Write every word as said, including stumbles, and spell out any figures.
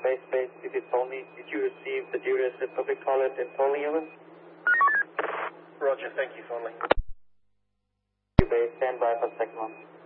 base base, if it's only, did you receive the duty as a public toilet in Foley unit? Roger, thank you, Foley. Base, stand by for second one.